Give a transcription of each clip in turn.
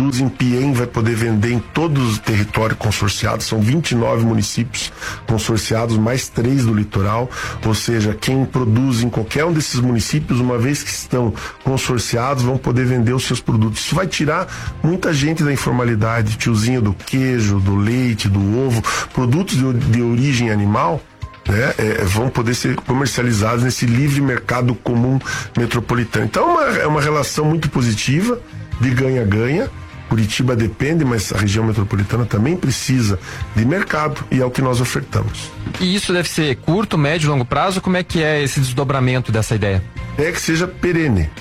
produz em Piém vai poder vender em todo o território consorciado, são 29 municípios consorciados, mais 3 do litoral, ou seja, quem produz em qualquer um desses municípios, uma vez que estão consorciados, vão poder vender os seus produtos. Isso vai tirar muita gente da informalidade, tiozinho do queijo, do leite, do ovo, produtos de origem animal, né, vão poder ser comercializados nesse livre mercado comum metropolitano. Então é uma relação muito positiva de ganha-ganha. Curitiba depende, mas a região metropolitana também precisa de mercado e é o que nós ofertamos. E isso deve ser curto, médio, longo prazo? Como é que é esse desdobramento dessa ideia? É que seja perene.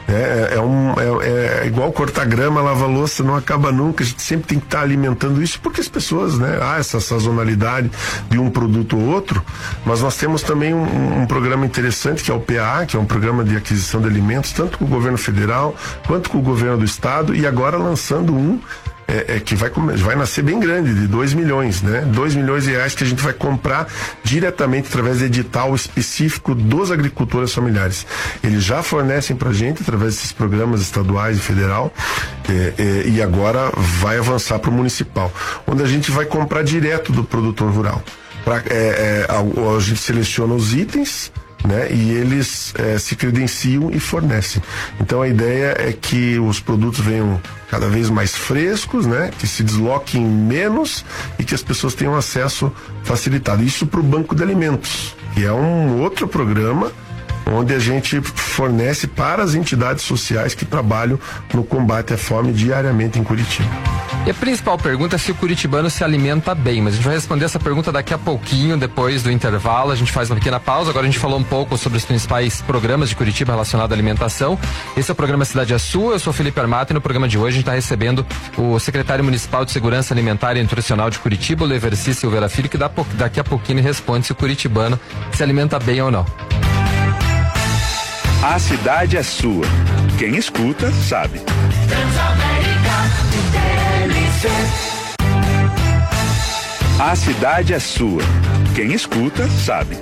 É igual cortar grama, lavar louça, não acaba nunca. A gente sempre tem que estar alimentando isso, porque as pessoas, né, há essa sazonalidade de um produto ou outro, mas nós temos também um programa interessante que é o PAA, que é um programa de aquisição de alimentos, tanto com o governo federal quanto com o governo do estado, e agora lançando que vai nascer bem grande, de 2 milhões, né? 2 milhões de reais que a gente vai comprar diretamente através de edital específico dos agricultores familiares. Eles já fornecem pra gente através desses programas estaduais e federal, e agora vai avançar para o municipal, onde a gente vai comprar direto do produtor rural. A gente seleciona os itens, né? E eles se credenciam e fornecem. Então a ideia é que os produtos venham cada vez mais frescos, né? Que se desloquem menos e que as pessoas tenham acesso facilitado. Isso para o Banco de Alimentos, que é um outro programa onde a gente fornece para as entidades sociais que trabalham no combate à fome diariamente em Curitiba. E a principal pergunta é se o curitibano se alimenta bem, mas a gente vai responder essa pergunta daqui a pouquinho, depois do intervalo. A gente faz uma pequena pausa. Agora a gente falou um pouco sobre os principais programas de Curitiba relacionados à alimentação. Esse é o programa Cidade é Sua, eu sou Felipe Armata, e no programa de hoje a gente está recebendo o secretário municipal de Segurança Alimentar e Nutricional de Curitiba, o Leverci Silveira Filho, que daqui a pouquinho responde se o curitibano se alimenta bem ou não. A cidade é sua. Quem escuta, sabe. A cidade é sua. Quem escuta, sabe.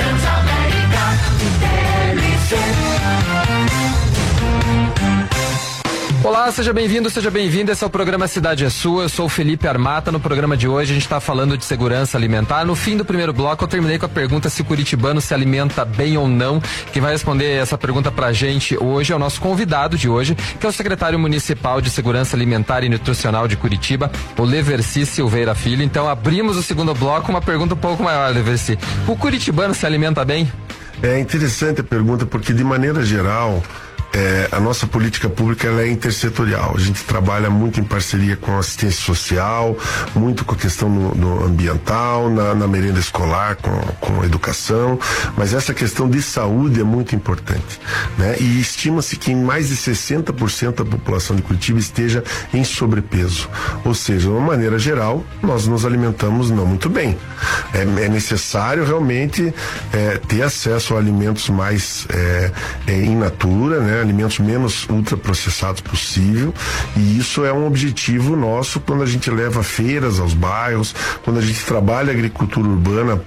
Olá, seja bem-vindo, seja bem-vinda. Esse é o programa Cidade é Sua. Eu sou o Felipe Armata. No programa de hoje a gente está falando de segurança alimentar. No fim do primeiro bloco eu terminei com a pergunta se o curitibano se alimenta bem ou não. Quem vai responder essa pergunta pra gente hoje é o nosso convidado de hoje, que é o secretário municipal de Segurança Alimentar e Nutricional de Curitiba, o Leverci Silveira Filho. Então abrimos o segundo bloco com uma pergunta um pouco maior, Leverci. O curitibano se alimenta bem? É interessante a pergunta, porque de maneira geral a nossa política pública ela é intersetorial. A gente trabalha muito em parceria com a assistência social, muito com a questão do ambiental, na merenda escolar, com a educação, mas essa questão de saúde é muito importante, né? E estima-se que em mais de 60% da população de Curitiba esteja em sobrepeso. Ou seja, de uma maneira geral, nós nos alimentamos não muito bem. É necessário realmente ter acesso a alimentos mais in natura, né? Alimentos menos ultraprocessados possível, e isso é um objetivo nosso quando a gente leva feiras aos bairros, quando a gente trabalha a agricultura urbana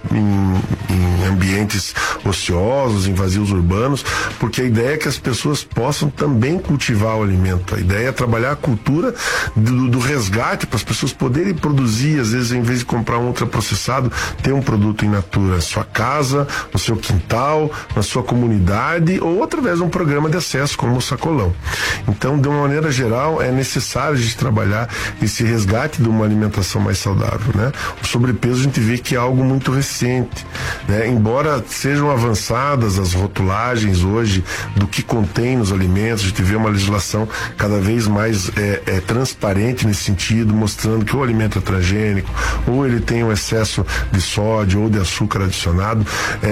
em ambientes ociosos, em vazios urbanos, porque a ideia é que as pessoas possam também cultivar o alimento. A ideia é trabalhar a cultura do resgate para as pessoas poderem produzir, às vezes em vez de comprar um ultraprocessado, ter um produto in natura na sua casa, no seu quintal, na sua comunidade, ou através de um programa de acesso como o Sacolão. Então, de uma maneira geral, é necessário a gente trabalhar esse resgate de uma alimentação mais saudável, né? O sobrepeso a gente vê que é algo muito recente, né? Embora sejam avançadas as rotulagens hoje do que contém nos alimentos, a gente vê uma legislação cada vez mais transparente nesse sentido, mostrando que o alimento é transgênico, ou ele tem um excesso de sódio ou de açúcar adicionado.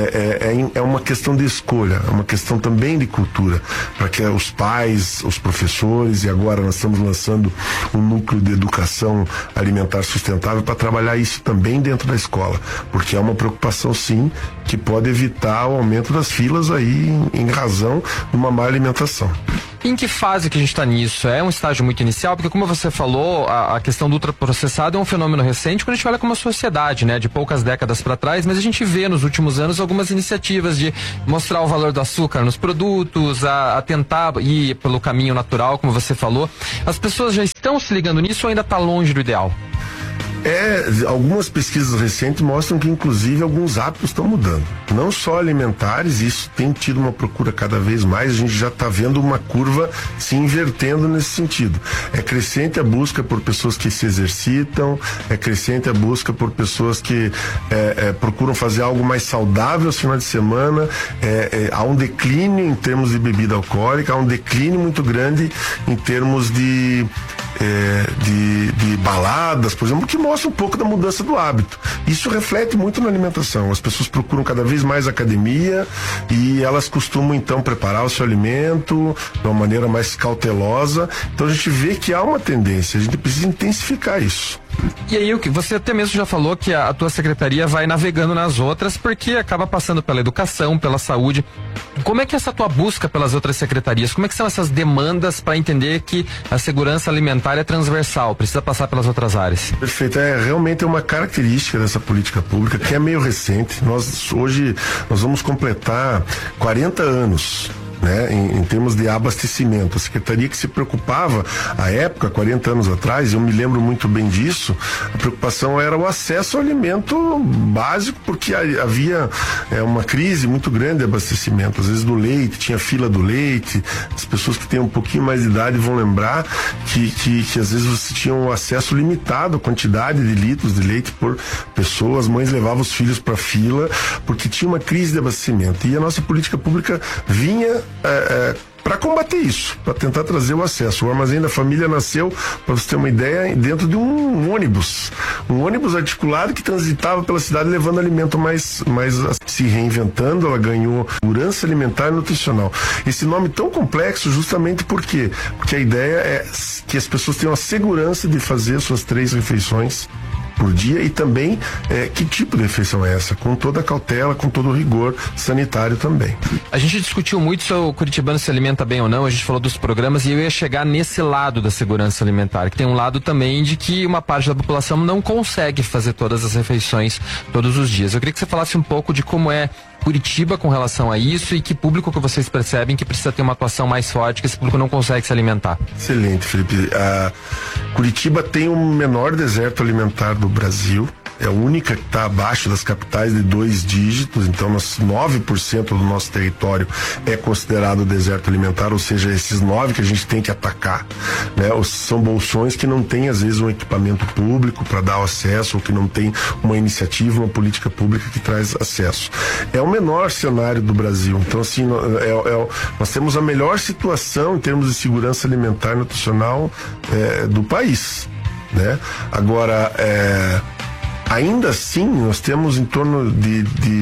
É uma questão de escolha, é uma questão também de cultura, para que os pais, os professores, e agora nós estamos lançando um núcleo de educação alimentar sustentável para trabalhar isso também dentro da escola, porque é uma preocupação sim que pode evitar o aumento das filas aí em razão de uma má alimentação. Em que fase que a gente está nisso? É um estágio muito inicial? Porque como você falou, a questão do ultraprocessado é um fenômeno recente quando a gente olha como uma sociedade, né? De poucas décadas para trás, mas a gente vê nos últimos anos algumas iniciativas de mostrar o valor do açúcar nos produtos, a tentar ir pelo caminho natural, como você falou. As pessoas já estão se ligando nisso ou ainda está longe do ideal? Algumas pesquisas recentes mostram que inclusive alguns hábitos estão mudando, não só alimentares, isso tem tido uma procura cada vez mais, a gente já está vendo uma curva se invertendo nesse sentido. É crescente a busca por pessoas que se exercitam, é crescente a busca por pessoas que procuram fazer algo mais saudável aos finais de semana, há um declínio em termos de bebida alcoólica, há um declínio muito grande em termos de baladas, por exemplo, que mostra um pouco da mudança do hábito. Isso reflete muito na alimentação. As pessoas procuram cada vez mais academia e elas costumam então preparar o seu alimento de uma maneira mais cautelosa. Então a gente vê que há uma tendência, a gente precisa intensificar isso. E aí, você até mesmo já falou que a tua secretaria vai navegando nas outras porque acaba passando pela educação, pela saúde. Como é que é essa tua busca pelas outras secretarias? Como é que são essas demandas para entender que a segurança alimentar é transversal, precisa passar pelas outras áreas? Perfeito, realmente é uma característica dessa política pública que é meio recente. Hoje nós vamos completar 40 anos. Né, em termos de abastecimento, a secretaria que se preocupava à época, 40 anos atrás, eu me lembro muito bem disso, a preocupação era o acesso ao alimento básico, porque havia uma crise muito grande de abastecimento, às vezes do leite, tinha fila do leite, as pessoas que têm um pouquinho mais de idade vão lembrar que às vezes você tinha um acesso limitado à quantidade de litros de leite por pessoa, as mães levavam os filhos para fila, porque tinha uma crise de abastecimento, e a nossa política pública vinha para combater isso, para tentar trazer o acesso. O Armazém da Família nasceu, para você ter uma ideia, dentro de um ônibus articulado que transitava pela cidade levando alimento mais se reinventando. Ela ganhou segurança alimentar e nutricional. Esse nome tão complexo justamente porque a ideia é que as pessoas tenham a segurança de fazer suas 3 refeições por dia e também que tipo de refeição é essa, com toda a cautela, com todo o rigor sanitário também. A gente discutiu muito se o curitibano se alimenta bem ou não, a gente falou dos programas e eu ia chegar nesse lado da segurança alimentar, que tem um lado também de que uma parte da população não consegue fazer todas as refeições todos os dias. Eu queria que você falasse um pouco de como é Curitiba com relação a isso e que público que vocês percebem que precisa ter uma atuação mais forte, que esse público não consegue se alimentar. Excelente, Felipe. Curitiba tem o menor deserto alimentar do Brasil. É a única que está abaixo das capitais de 2 dígitos, então 9% do nosso território é considerado deserto alimentar, ou seja, esses 9 que a gente tem que atacar, né? São bolsões que não tem às vezes um equipamento público para dar acesso, ou que não tem uma iniciativa, uma política pública que traz acesso. É o menor cenário do Brasil, então assim, nós temos a melhor situação em termos de segurança alimentar e nutricional do país, né? Agora, ainda assim, nós temos em torno de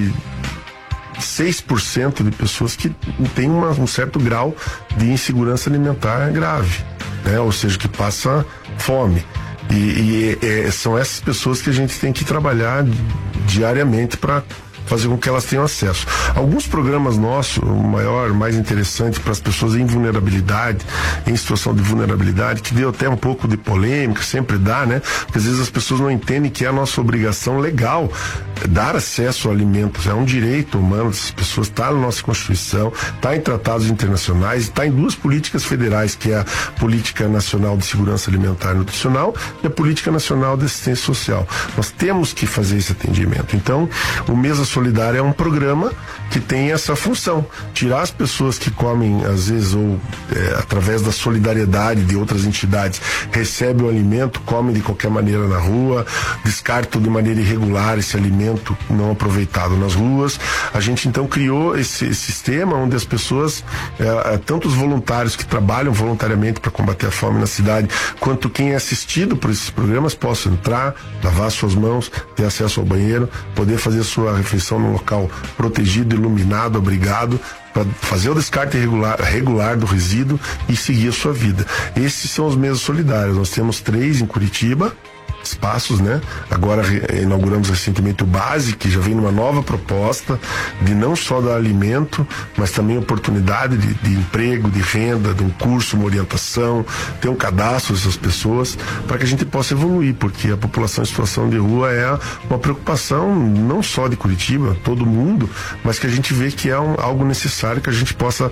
6% de pessoas que têm um certo grau de insegurança alimentar grave, né? Ou seja, que passa fome. E são essas pessoas que a gente tem que trabalhar diariamente para fazer com que elas tenham acesso. Alguns programas nossos, o mais interessante para as pessoas em vulnerabilidade, em situação de vulnerabilidade, que deu até um pouco de polêmica, sempre dá, né? Porque às vezes as pessoas não entendem que é a nossa obrigação legal dar acesso a alimentos, é um direito humano dessas pessoas, está na nossa Constituição, está em tratados internacionais, está em 2 políticas federais, que é a Política Nacional de Segurança Alimentar e Nutricional e a Política Nacional de Assistência Social. Nós temos que fazer esse atendimento. Então, o Mesa Solidária é um programa que tem essa função, tirar as pessoas que comem, às vezes, ou através da solidariedade de outras entidades, recebem o alimento, comem de qualquer maneira na rua, descartam de maneira irregular esse alimento não aproveitado nas ruas. A gente então criou esse sistema onde as pessoas, tanto os voluntários que trabalham voluntariamente para combater a fome na cidade, quanto quem é assistido por esses programas, possam entrar, lavar suas mãos, ter acesso ao banheiro, poder fazer sua refeição num local protegido, iluminado, abrigado, para fazer o descarte regular do resíduo e seguir a sua vida. Esses são os mesas solidárias. Nós temos 3 em Curitiba, espaços, né? Agora inauguramos recentemente o Base, que já vem numa nova proposta de não só dar alimento, mas também oportunidade de emprego, de renda, de um curso, uma orientação, ter um cadastro dessas pessoas, para que a gente possa evoluir, porque a população em situação de rua é uma preocupação não só de Curitiba, todo mundo, mas que a gente vê que é algo necessário que a gente possa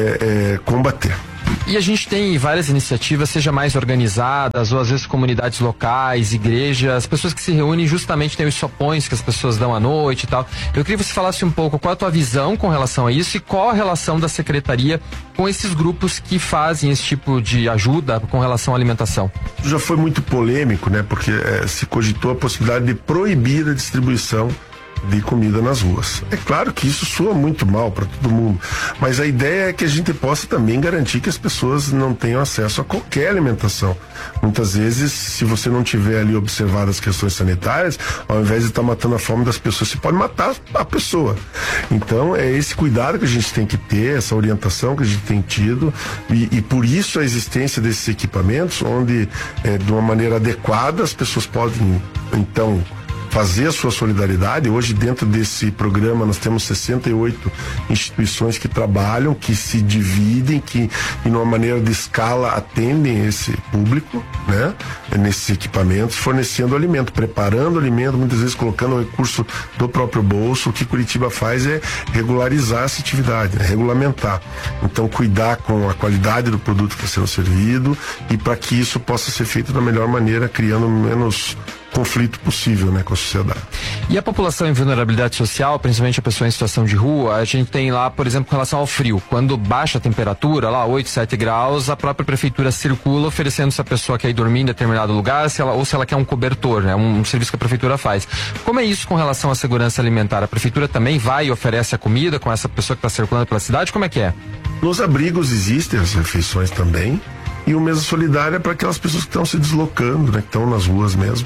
combater. E a gente tem várias iniciativas, seja mais organizadas, ou às vezes comunidades locais, igrejas, pessoas que se reúnem justamente, tem os sopões que as pessoas dão à noite e tal. Eu queria que você falasse um pouco qual a tua visão com relação a isso e qual a relação da Secretaria com esses grupos que fazem esse tipo de ajuda com relação à alimentação. Já foi muito polêmico, né? Porque se cogitou a possibilidade de proibir a distribuição de comida nas ruas. É claro que isso soa muito mal para todo mundo, mas a ideia é que a gente possa também garantir que as pessoas não tenham acesso a qualquer alimentação. Muitas vezes, se você não tiver ali observado as questões sanitárias, ao invés de estar matando a fome das pessoas, você pode matar a pessoa. Então, é esse cuidado que a gente tem que ter, essa orientação que a gente tem tido, e por isso a existência desses equipamentos, onde, de uma maneira adequada, as pessoas podem, então, fazer a sua solidariedade. Hoje, dentro desse programa, nós temos 68 instituições que trabalham, que se dividem, que, de uma maneira de escala, atendem esse público, né? Nesses equipamentos, fornecendo alimento, preparando alimento, muitas vezes colocando o recurso do próprio bolso. O que Curitiba faz é regularizar essa atividade, né? Regulamentar. Então, cuidar com a qualidade do produto que está sendo servido e para que isso possa ser feito da melhor maneira, criando menos conflito possível, né, com a sociedade. E a população em vulnerabilidade social, principalmente a pessoa em situação de rua, a gente tem lá, por exemplo, com relação ao frio, quando baixa a temperatura, lá 8, 7 graus, a própria prefeitura circula oferecendo se a pessoa quer ir dormir em determinado lugar, se ela quer um cobertor, né, um serviço que a prefeitura faz. Como é isso com relação à segurança alimentar? A prefeitura também vai e oferece a comida com essa pessoa que está circulando pela cidade? Como é que é? Nos abrigos existem as refeições também. E o Mesa Solidária é para aquelas pessoas que estão se deslocando, né, que estão nas ruas mesmo.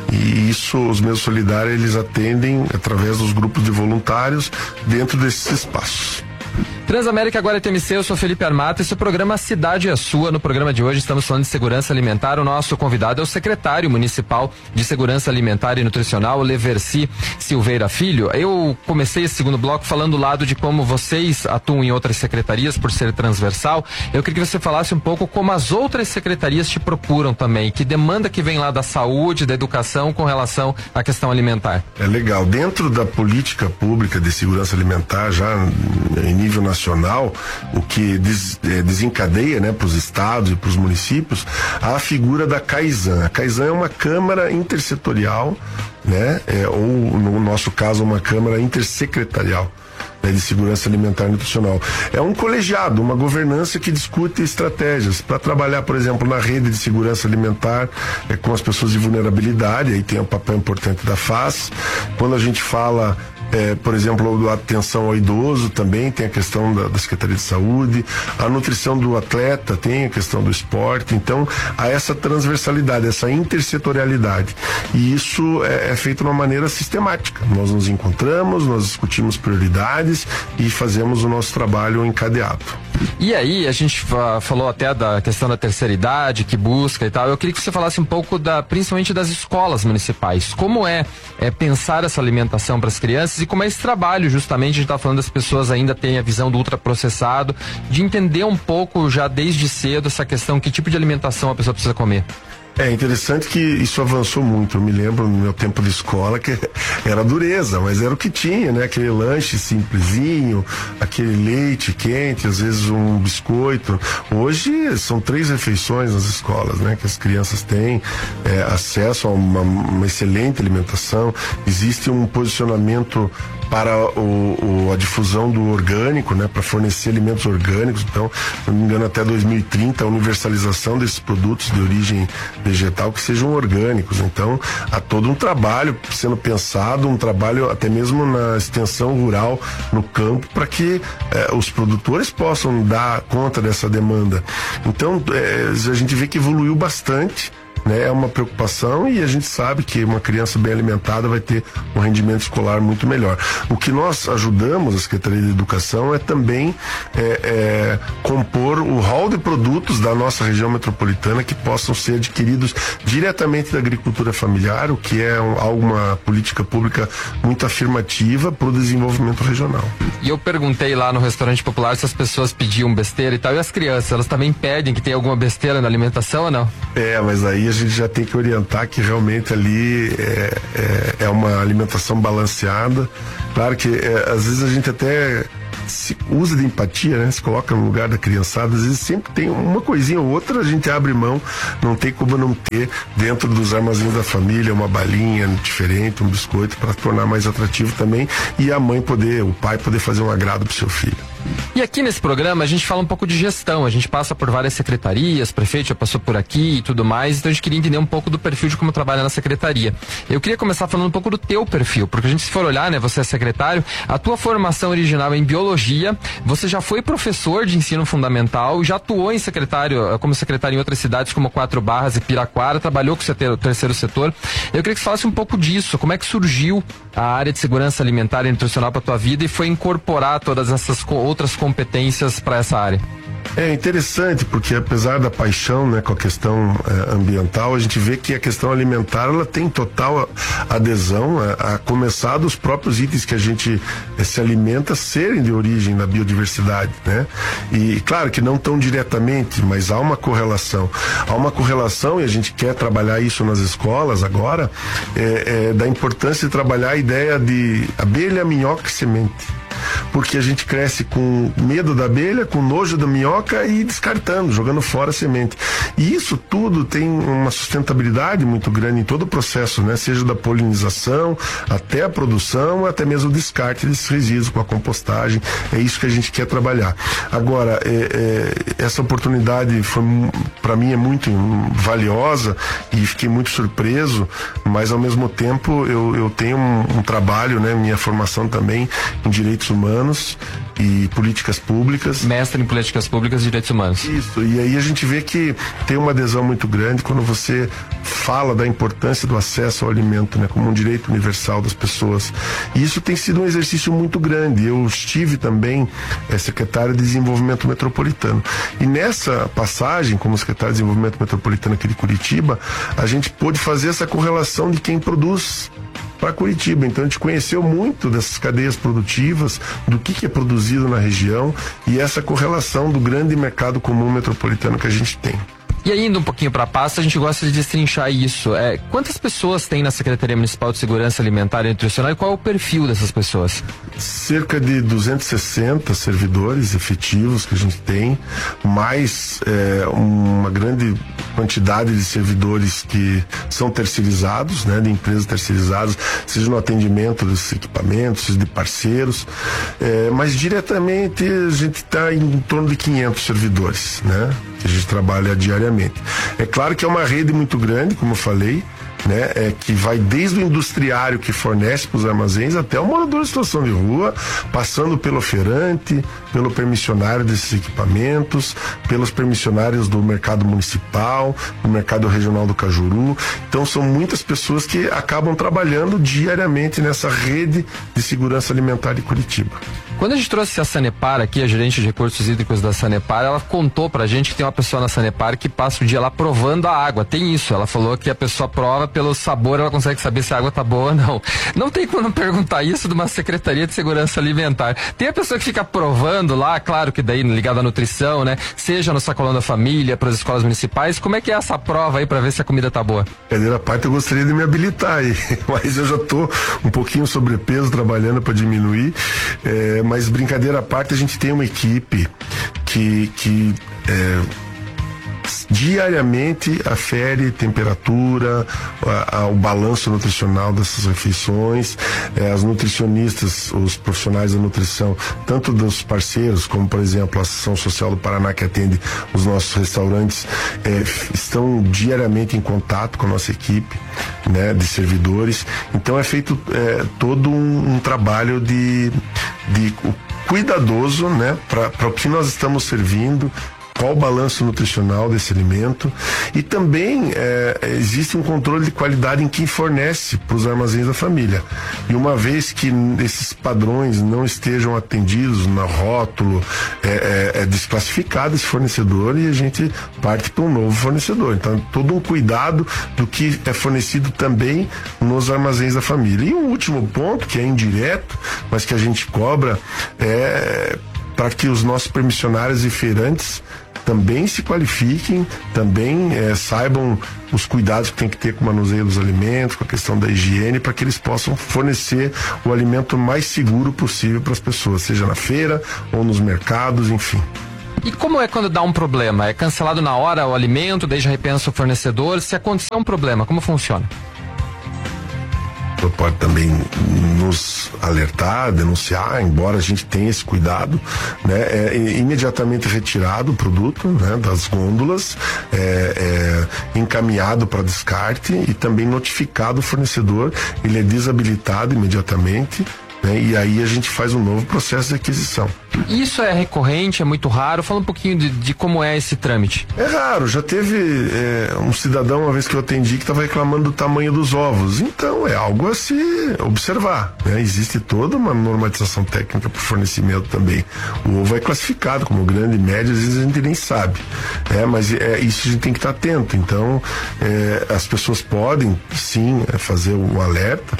E isso, os Mesas Solidários, eles atendem através dos grupos de voluntários dentro desses espaços. Transamérica agora é TMC, eu sou Felipe Armata, esse é o programa Cidade é Sua. No programa de hoje estamos falando de segurança alimentar. O nosso convidado é o secretário municipal de Segurança Alimentar e Nutricional, Leverci Silveira Filho. Eu comecei esse segundo bloco falando do lado de como vocês atuam em outras secretarias por ser transversal. Eu queria que você falasse um pouco como as outras secretarias te procuram também, que demanda que vem lá da saúde, da educação com relação à questão alimentar. É legal, dentro da política pública de segurança alimentar, já em nível nacional, o que desencadeia, né, para os estados e para os municípios, a figura da CAISAN. A CAISAN é uma câmara intersetorial, né, ou no nosso caso uma câmara intersecretarial, né, de segurança alimentar e nutricional. É um colegiado, uma governança que discute estratégias para trabalhar, por exemplo, na rede de segurança alimentar com as pessoas de vulnerabilidade. Aí tem um papel importante da FAS. Quando a gente fala por exemplo, a atenção ao idoso também tem a questão da Secretaria de Saúde, a nutrição do atleta tem a questão do esporte. Então há essa transversalidade, essa intersetorialidade, e isso é feito de uma maneira sistemática. Nós nos encontramos, nós discutimos prioridades e fazemos o nosso trabalho encadeado. E aí, a gente falou até da questão da terceira idade, que busca e tal. Eu queria que você falasse um pouco principalmente das escolas municipais. Como é pensar essa alimentação para as crianças e como é esse trabalho, justamente, a gente está falando das pessoas ainda têm a visão do ultraprocessado, de entender um pouco já desde cedo essa questão, que tipo de alimentação a pessoa precisa comer. É interessante que isso avançou muito. Eu me lembro no meu tempo de escola que era dureza, mas era o que tinha, né? Aquele lanche simplesinho, aquele leite quente, às vezes um biscoito. Hoje são 3 refeições nas escolas, né? Que as crianças têm acesso a uma excelente alimentação. Existe um posicionamento para a difusão do orgânico, né? Para fornecer alimentos orgânicos. Então, se não me engano, até 2030 a universalização desses produtos de origem vegetal que sejam orgânicos. Então, há todo um trabalho sendo pensado, um trabalho até mesmo na extensão rural, no campo, para que os produtores possam dar conta dessa demanda. Então, a gente vê que evoluiu bastante. né? É uma preocupação e a gente sabe que uma criança bem alimentada vai ter um rendimento escolar muito melhor. O que nós ajudamos a Secretaria de Educação é também compor o hall de produtos da nossa região metropolitana que possam ser adquiridos diretamente da agricultura familiar, o que é uma política pública muito afirmativa para o desenvolvimento regional. E eu perguntei lá no restaurante popular se as pessoas pediam besteira e tal, e as crianças, elas também pedem que tenha alguma besteira na alimentação ou não? Mas aí a gente já tem que orientar que realmente ali é uma alimentação balanceada. Claro que às vezes a gente até se usa de empatia, né? Se coloca no lugar da criançada, às vezes sempre tem uma coisinha ou outra, a gente abre mão, não tem como não ter dentro dos armazéns da família uma balinha diferente, um biscoito para tornar mais atrativo também e o pai poder fazer um agrado pro seu filho. E aqui nesse programa a gente fala um pouco de gestão, a gente passa por várias secretarias, prefeito já passou por aqui e tudo mais, então a gente queria entender um pouco do perfil de como trabalha na secretaria. Eu queria começar falando um pouco do teu perfil, porque a gente, se for olhar, né, você é secretário, a tua formação original é em biologia, você já foi professor de ensino fundamental, já atuou como secretário em outras cidades como Quatro Barras e Piraquara, trabalhou com o terceiro setor. Eu queria que você falasse um pouco disso, como é que surgiu a área de segurança alimentar e nutricional para tua vida e foi incorporar todas essas outras competências para essa área? É interessante porque apesar da paixão, né, com a questão ambiental, a gente vê que a questão alimentar ela tem total adesão a começar dos próprios itens que a gente se alimenta serem de origem da biodiversidade, né? E claro que não tão diretamente, mas há uma correlação. Há uma correlação e a gente quer trabalhar isso nas escolas agora, da importância de trabalhar a ideia de abelha, minhoca e semente. Porque a gente cresce com medo da abelha, com nojo da minhoca e descartando, jogando fora a semente. E isso tudo tem uma sustentabilidade muito grande em todo o processo, né? Seja da polinização, até a produção, até mesmo o descarte desses resíduos com a compostagem. É isso que a gente quer trabalhar. Agora, essa oportunidade para mim é muito valiosa e fiquei muito surpreso, mas ao mesmo tempo eu tenho um trabalho, né? Minha formação também em direitos humanos e políticas públicas. Mestre em políticas públicas e direitos humanos. Isso, e aí a gente vê que tem uma adesão muito grande quando você fala da importância do acesso ao alimento, né, como um direito universal das pessoas. E isso tem sido um exercício muito grande. Eu estive também secretário de Desenvolvimento Metropolitano. E nessa passagem, como secretário de Desenvolvimento Metropolitano aqui de Curitiba, a gente pôde fazer essa correlação de quem produz para Curitiba. Então a gente conheceu muito dessas cadeias produtivas, do que é produzido na região e essa correlação do grande mercado comum metropolitano que a gente tem. E aí, indo um pouquinho para a pasta, a gente gosta de destrinchar isso. Quantas pessoas tem na Secretaria Municipal de Segurança Alimentar e Nutricional e qual é o perfil dessas pessoas? Cerca de 260 servidores efetivos que a gente tem, mais uma grande quantidade de servidores que são terceirizados, né, de empresas terceirizadas, seja no atendimento desses equipamentos, seja de parceiros, mas diretamente a gente está em torno de 500 servidores, né, que a gente trabalha diariamente. É claro que é uma rede muito grande, como eu falei, né, que vai desde o industriário que fornece para os armazéns até o morador em situação de rua, passando pelo oferante, pelo permissionário desses equipamentos, pelos permissionários do mercado municipal, do mercado regional do Cajuru. Então são muitas pessoas que acabam trabalhando diariamente nessa rede de segurança alimentar de Curitiba. Quando a gente trouxe a Sanepar aqui, a gerente de recursos hídricos da Sanepar, ela contou pra gente que tem uma pessoa na Sanepar que passa o dia lá provando a água. Tem isso, ela falou que a pessoa prova pelo sabor, ela consegue saber se a água tá boa ou não. Não tem como perguntar isso de uma Secretaria de Segurança Alimentar. Tem a pessoa que fica provando lá, claro que daí ligado à nutrição, né? Seja no Sacolão da Família, para as escolas municipais. Como é que é essa prova aí pra ver se a comida tá boa? Brincadeira à parte, eu gostaria de me habilitar aí, mas eu já tô um pouquinho sobrepeso trabalhando para diminuir, mas brincadeira à parte, a gente tem uma equipe que diariamente afere temperatura, o balanço nutricional dessas refeições. As nutricionistas, os profissionais da nutrição, tanto dos parceiros, como por exemplo a Ação Social do Paraná, que atende os nossos restaurantes, estão diariamente em contato com a nossa equipe, né, de servidores. Então é feito todo um trabalho de cuidadoso, né, para o que nós estamos servindo, qual o balanço nutricional desse alimento, e também existe um controle de qualidade em quem fornece para os armazéns da família. E uma vez que esses padrões não estejam atendidos no rótulo, é desclassificado esse fornecedor e a gente parte para um novo fornecedor. Então, todo um cuidado do que é fornecido também nos armazéns da família. E um último ponto, que é indireto, mas que a gente cobra, para que os nossos permissionários e feirantes também se qualifiquem, também saibam os cuidados que tem que ter com o manuseio dos alimentos, com a questão da higiene, para que eles possam fornecer o alimento mais seguro possível para as pessoas, seja na feira ou nos mercados, enfim. E como é quando dá um problema? É cancelado na hora o alimento, daí já repensa o fornecedor? Se acontecer um problema, como funciona? Pode também nos alertar, denunciar, embora a gente tenha esse cuidado, né? É imediatamente retirado o produto, né, das gôndolas, encaminhado para descarte e também notificado o fornecedor, ele é desabilitado imediatamente, né? E aí a gente faz um novo processo de aquisição. Isso é recorrente, é muito raro? Fala um pouquinho de como é esse trâmite. É raro, já teve um cidadão uma vez que eu atendi que estava reclamando do tamanho dos ovos. Então é algo a se observar, né? Existe toda uma normatização técnica para o fornecimento também. O ovo é classificado como grande e médio, às vezes a gente nem sabe, mas isso a gente tem que estar atento. Então as pessoas podem sim fazer o alerta,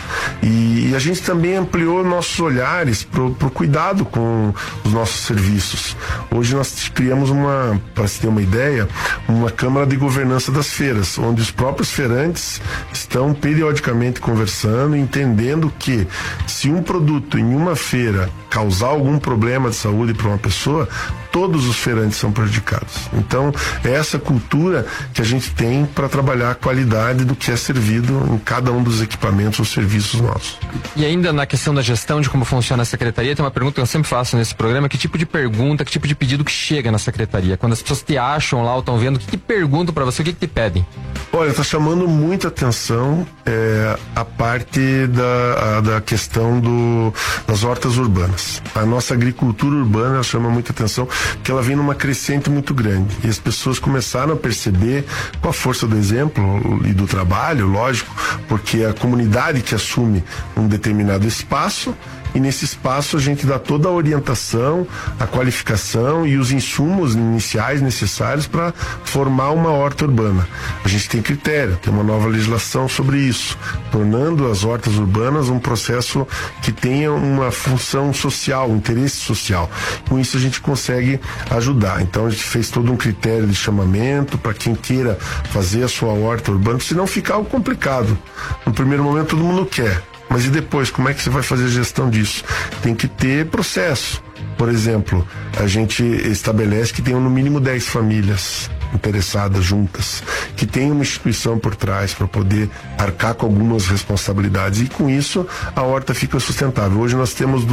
e a gente também ampliou nossos olhares pro cuidado com os nossos serviços. Hoje nós criamos para se ter uma ideia, uma Câmara de Governança das Feiras, onde os próprios feirantes estão periodicamente conversando, entendendo que se um produto em uma feira causar algum problema de saúde para uma pessoa, todos os feirantes são prejudicados. Então, é essa cultura que a gente tem para trabalhar a qualidade do que é servido em cada um dos equipamentos ou serviços nossos. E ainda na questão da gestão, de como funciona a secretaria, tem uma pergunta que eu sempre faço nesse programa: que tipo de pergunta, que tipo de pedido que chega na secretaria? Quando as pessoas te acham lá ou estão vendo, o que perguntam para você, o que te pedem? Olha, está chamando muita atenção a parte da questão das hortas urbanas. A nossa agricultura urbana chama muita atenção, que ela vem numa crescente muito grande. E as pessoas começaram a perceber, com a força do exemplo e do trabalho, lógico, porque a comunidade que assume um determinado espaço, e nesse espaço a gente dá toda a orientação, a qualificação e os insumos iniciais necessários para formar uma horta urbana. A gente tem critério, tem uma nova legislação sobre isso, tornando as hortas urbanas um processo que tenha uma função social, um interesse social. Com isso a gente consegue ajudar. Então a gente fez todo um critério de chamamento para quem queira fazer a sua horta urbana, senão fica algo complicado. No primeiro momento todo mundo quer. Mas e depois, como é que você vai fazer a gestão disso? Tem que ter processo. Por exemplo, a gente estabelece que tenham no mínimo 10 famílias interessadas juntas, que tem uma instituição por trás para poder arcar com algumas responsabilidades, e com isso a horta fica sustentável. Hoje nós temos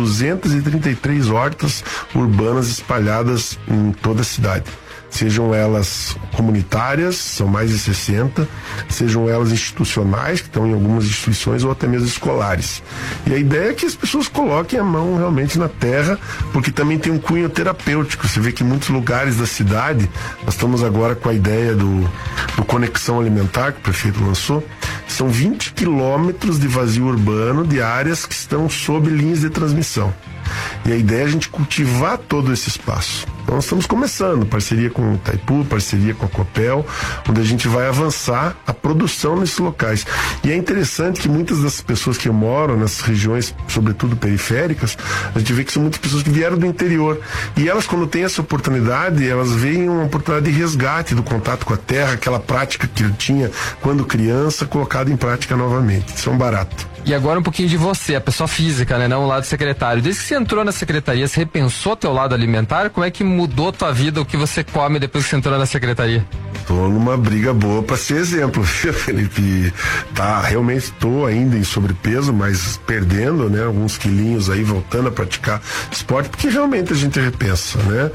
233 hortas urbanas espalhadas em toda a cidade. Sejam elas comunitárias, são mais de 60, sejam elas institucionais, que estão em algumas instituições, ou até mesmo escolares. E a ideia é que as pessoas coloquem a mão realmente na terra, porque também tem um cunho terapêutico. Você vê que em muitos lugares da cidade, nós estamos agora com a ideia do Conexão Alimentar, que o prefeito lançou, são 20 quilômetros de vazio urbano de áreas que estão sob linhas de transmissão. E a ideia é a gente cultivar todo esse espaço. Então nós estamos começando, parceria com o Itaipu, parceria com a Copel, onde a gente vai avançar a produção nesses locais. E é interessante que muitas das pessoas que moram nessas regiões, sobretudo periféricas, a gente vê que são muitas pessoas que vieram do interior. E elas, quando têm essa oportunidade, elas veem uma oportunidade de resgate do contato com a terra, aquela prática que ele tinha quando criança, colocada em prática novamente. Isso é um barato. E agora um pouquinho de você, a pessoa física, né? Não o lado secretário. Desde que você entrou na secretaria, você repensou teu lado alimentar? Como é que mudou tua vida, o que você come depois que você entrou na secretaria? Tô numa briga boa para ser exemplo, Felipe. Realmente estou ainda em sobrepeso, mas perdendo, né, alguns quilinhos aí, voltando a praticar esporte, porque realmente a gente repensa, né?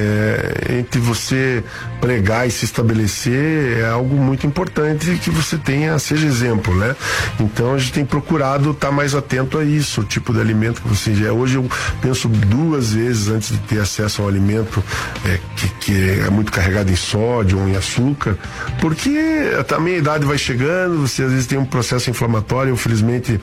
Entre você pregar e se estabelecer é algo muito importante que você seja exemplo, né? Então a gente tem procurado estar mais atento a isso, o tipo de alimento que você ingere. Hoje eu penso 2 vezes antes de ter acesso a um alimento que é muito carregado em sódio ou em açúcar, porque também a idade vai chegando, você às vezes tem um processo inflamatório. Eu, felizmente,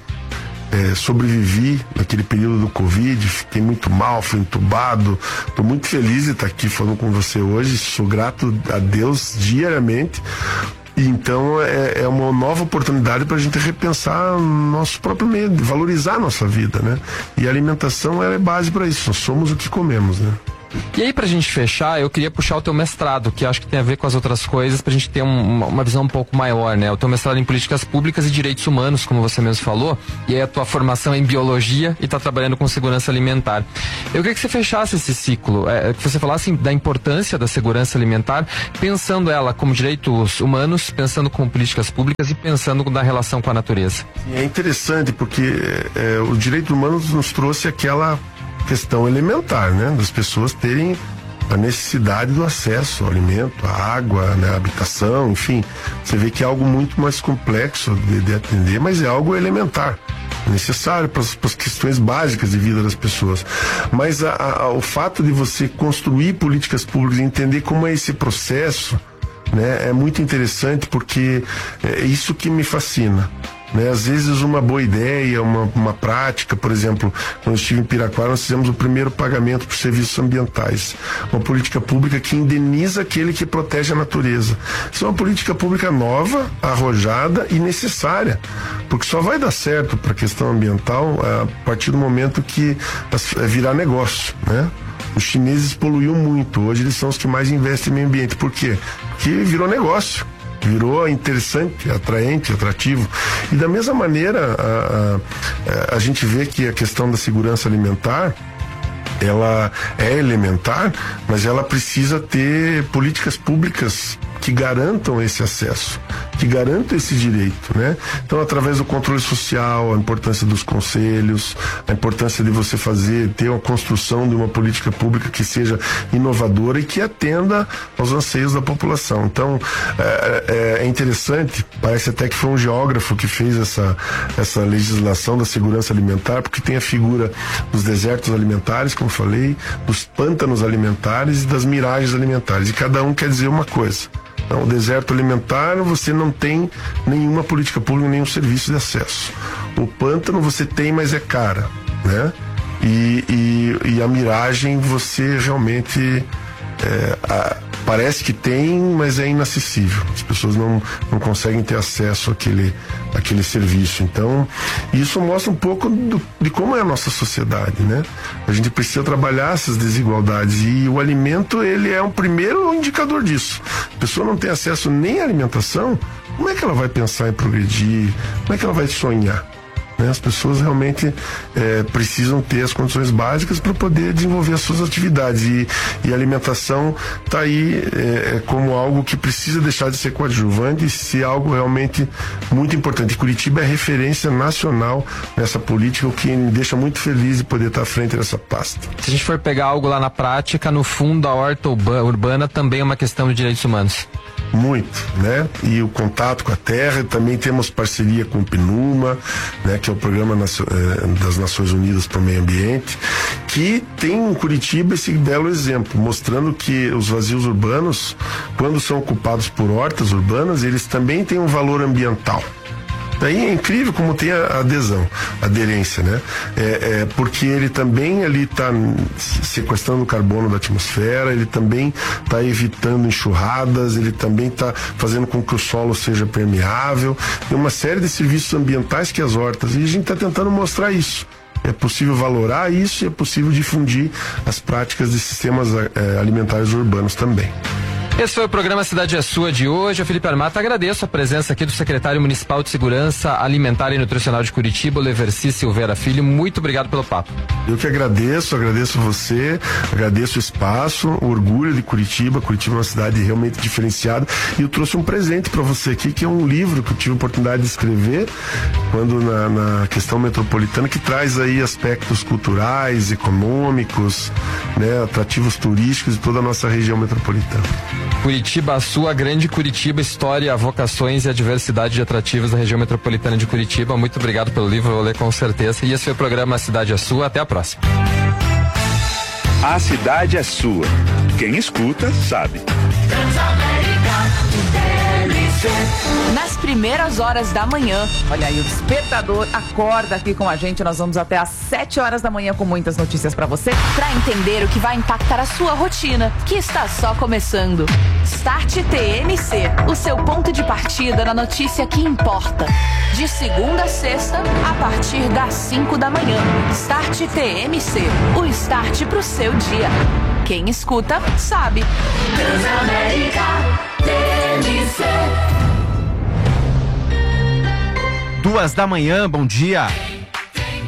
sobrevivi naquele período do Covid, fiquei muito mal, fui entubado. Estou muito feliz de estar aqui falando com você hoje, sou grato a Deus diariamente. Então é uma nova oportunidade para a gente repensar nosso próprio meio, valorizar a nossa vida, né? E a alimentação é base para isso, nós somos o que comemos, né? E aí, pra gente fechar, eu queria puxar o teu mestrado, que acho que tem a ver com as outras coisas, pra gente ter uma visão um pouco maior, né? O teu mestrado em políticas públicas e direitos humanos, como você mesmo falou, e aí a tua formação é em biologia e tá trabalhando com segurança alimentar. Eu queria que você fechasse esse ciclo, que você falasse da importância da segurança alimentar, pensando ela como direitos humanos, pensando como políticas públicas e pensando na relação com a natureza. É interessante porque o direito humano nos trouxe aquela questão elementar, né? Das pessoas terem a necessidade do acesso ao alimento, à água, né? À habitação, enfim. Você vê que é algo muito mais complexo de atender, mas é algo elementar, necessário para as questões básicas de vida das pessoas. Mas o fato de você construir políticas públicas e entender como é esse processo, né? É muito interessante, porque é isso que me fascina. Né? Às vezes uma boa ideia, uma prática, por exemplo, quando eu estive em Piraquara, nós fizemos o primeiro pagamento por serviços ambientais, uma política pública que indeniza aquele que protege a natureza. Isso é uma política pública nova, arrojada e necessária, porque só vai dar certo para a questão ambiental a partir do momento que virar negócio, né? Os chineses poluíam muito, hoje eles são os que mais investem em meio ambiente. Por quê? Porque virou negócio. Virou interessante, atraente, atrativo. E da mesma maneira, a gente vê que a questão da segurança alimentar, ela é elementar, mas ela precisa ter políticas públicas que garantam esse acesso, que garantam esse direito, né? Então, através do controle social, a importância dos conselhos, a importância de você ter uma construção de uma política pública que seja inovadora e que atenda aos anseios da população. Então, é interessante, parece até que foi um geógrafo que fez essa legislação da segurança alimentar, porque tem a figura dos desertos alimentares, como falei, dos pântanos alimentares e das miragens alimentares, e cada um quer dizer uma coisa. Então, o deserto alimentar, você não tem nenhuma política pública, nenhum serviço de acesso. O pântano você tem, mas é cara, né? E a miragem você realmente parece que tem, mas é inacessível. As pessoas não conseguem ter acesso àquele serviço. Então, isso mostra um pouco de como é a nossa sociedade, né? A gente precisa trabalhar essas desigualdades, e o alimento, ele é um primeiro indicador disso. A pessoa não tem acesso nem à alimentação, como é que ela vai pensar em progredir? Como é que ela vai sonhar? As pessoas realmente precisam ter as condições básicas para poder desenvolver as suas atividades, e a alimentação está aí como algo que precisa deixar de ser coadjuvante e ser algo realmente muito importante. E Curitiba é referência nacional nessa política, o que me deixa muito feliz de poder estar à frente dessa pasta. Se a gente for pegar algo lá na prática, no fundo a horta urbana também é uma questão de direitos humanos. Muito, né? E o contato com a terra. Também temos parceria com o PNUMA, né? Que é o Programa das Nações Unidas para o Meio Ambiente, que tem em Curitiba esse belo exemplo, mostrando que os vazios urbanos, quando são ocupados por hortas urbanas, eles também têm um valor ambiental. Daí é incrível como tem a aderência, né? Porque ele também ali está sequestrando o carbono da atmosfera, ele também está evitando enxurradas, ele também está fazendo com que o solo seja permeável. Tem uma série de serviços ambientais que as hortas, e a gente está tentando mostrar isso. É possível valorar isso, e é possível difundir as práticas de sistemas alimentares urbanos também. Esse foi o programa Cidade é Sua de hoje. Eu, Felipe Armata, agradeço a presença aqui do secretário municipal de Segurança Alimentar e Nutricional de Curitiba, Leverci Silveira Filho. Muito obrigado pelo papo. Eu que agradeço você, agradeço o espaço, o orgulho de Curitiba. Curitiba é uma cidade realmente diferenciada. E eu trouxe um presente para você aqui, que é um livro que eu tive a oportunidade de escrever quando na questão metropolitana, que traz aí aspectos culturais, econômicos, né, atrativos turísticos de toda a nossa região metropolitana. Curitiba, a sua grande Curitiba, história, vocações e a diversidade de atrativos da região metropolitana de Curitiba. Muito obrigado pelo livro, eu vou ler com certeza. E esse foi o programa Cidade é Sua. Até a próxima. A cidade é sua. Quem escuta, sabe. Nas primeiras horas da manhã. Olha aí, o despertador acorda aqui com a gente. Nós vamos até às 7 horas da manhã com muitas notícias pra você, pra entender o que vai impactar a sua rotina, que está só começando. Start TMC, o seu ponto de partida na notícia que importa. De segunda a sexta, a partir das 5 da manhã. Start TMC, o start pro seu dia. Quem escuta, sabe. Transamérica TMC. 2 da manhã, bom dia.